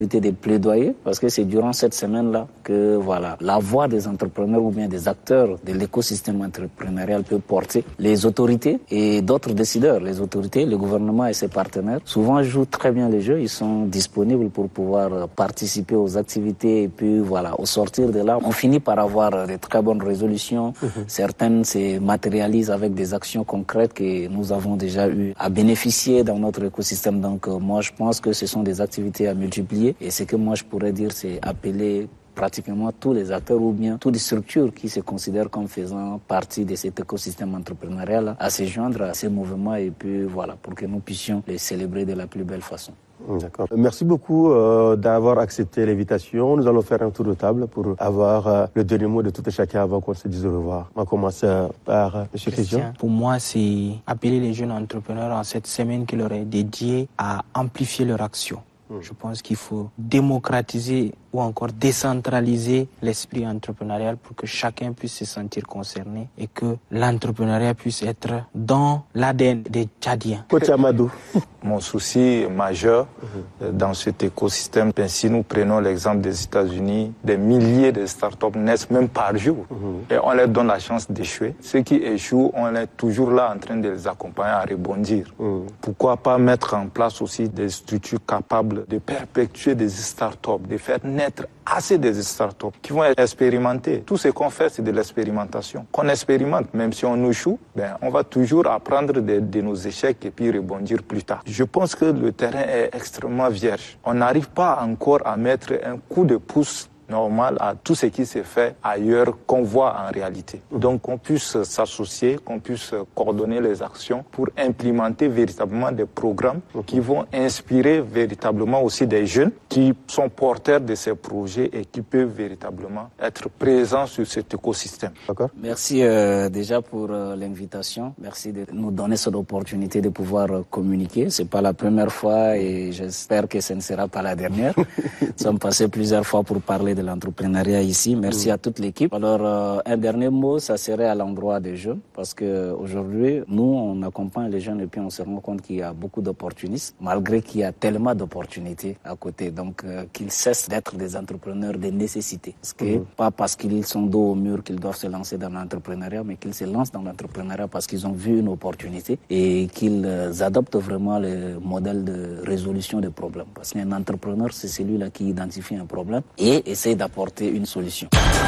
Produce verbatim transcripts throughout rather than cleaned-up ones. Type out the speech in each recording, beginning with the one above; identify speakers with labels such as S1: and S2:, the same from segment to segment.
S1: des plaidoyers, parce que c'est durant cette semaine-là que voilà, la voix des entrepreneurs ou bien des acteurs de l'écosystème entrepreneurial peut porter les autorités et d'autres décideurs. Les autorités, le gouvernement et ses partenaires, souvent jouent très bien les jeux, ils sont disponibles pour pouvoir participer aux activités et puis voilà, au sortir de là, on finit par avoir de très bonnes résolutions. Mmh. Certaines se matérialisent avec des actions concrètes que nous avons déjà eu à bénéficier dans notre écosystème. Donc euh, moi je pense que ce sont des activités à multiplier. Et ce que moi je pourrais dire, c'est appeler pratiquement tous les acteurs ou bien toutes les structures qui se considèrent comme faisant partie de cet écosystème entrepreneurial à se joindre à ces mouvements et puis voilà, pour que nous puissions les célébrer de la plus belle façon.
S2: D'accord. Merci beaucoup euh, d'avoir accepté l'invitation. Nous allons faire un tour de table pour avoir euh, le dernier mot de tout et chacun avant qu'on se dise au revoir. On va commencer par euh, M. Christian.
S3: Pour moi, c'est appeler les jeunes entrepreneurs en cette semaine qui leur est dédiée à amplifier leur action. Je pense qu'il faut démocratiser ou encore décentraliser l'esprit entrepreneurial pour que chacun puisse se sentir concerné et que l'entrepreneuriat puisse être dans l'A D N des Tchadiens.
S2: Coach Amadou.
S4: Mon souci majeur mm-hmm. dans cet écosystème, si nous prenons l'exemple des États-Unis, des milliers de startups naissent même par jour mm-hmm. et on leur donne la chance d'échouer. Ceux qui échouent, on est toujours là en train de les accompagner à rebondir. Mm-hmm. Pourquoi pas mettre en place aussi des structures capables de perpétuer des startups, de faire naître assez de startups qui vont expérimenter. Tout ce qu'on fait, c'est de l'expérimentation. Qu'on expérimente, même si on échoue, ben, on va toujours apprendre de, de nos échecs et puis rebondir plus tard. Je pense que le terrain est extrêmement vierge. On n'arrive pas encore à mettre un coup de pouce normal à tout ce qui s'est fait ailleurs qu'on voit en réalité. Donc qu'on puisse s'associer, qu'on puisse coordonner les actions pour implémenter véritablement des programmes qui vont inspirer véritablement aussi des jeunes qui sont porteurs de ces projets et qui peuvent véritablement être présents sur cet écosystème.
S2: D'accord.
S1: Merci euh, déjà pour euh, l'invitation. Merci de nous donner cette opportunité de pouvoir euh, communiquer. C'est pas la première fois et j'espère que ce ne sera pas la dernière. Nous sommes passés plusieurs fois pour parler de l'entrepreneuriat ici. Merci mmh. à toute l'équipe. Alors, euh, un dernier mot, ça serait à l'endroit des jeunes, parce que aujourd'hui, nous, on accompagne les jeunes et puis on se rend compte qu'il y a beaucoup d'opportunistes, malgré qu'il y a tellement d'opportunités à côté. Donc, euh, qu'ils cessent d'être des entrepreneurs de nécessité. Parce que, mmh. pas parce qu'ils sont dos au mur qu'ils doivent se lancer dans l'entrepreneuriat, mais qu'ils se lancent dans l'entrepreneuriat parce qu'ils ont vu une opportunité et qu'ils euh, adoptent vraiment le modèle de résolution des problèmes. Parce qu'un entrepreneur, c'est celui-là qui identifie un problème et essaie d'apporter une solution.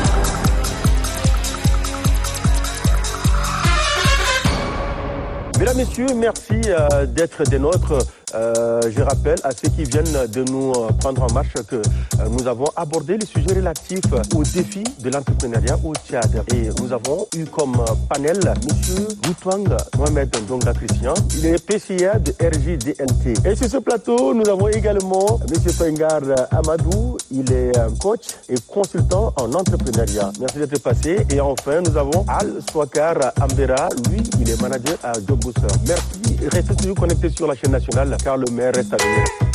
S2: Mesdames, Messieurs, merci euh, d'être des nôtres. Euh, je rappelle à ceux qui viennent de nous euh, prendre en marche que euh, nous avons abordé le sujet relatif aux défis de l'entrepreneuriat au Tchad. Et nous avons eu comme panel M. Boutwang Mohamed Ndonga Christian. Il est P C A de R J D N T. Et sur ce plateau, nous avons également M. Fengar Amadou. Il est coach et consultant en entrepreneuriat. Merci d'être passé. Et enfin, nous avons Al Swakar Ambera. Lui, il est manager à Job Booster. Merci. Restez toujours connectés sur la chaîne nationale car le maire reste à venir.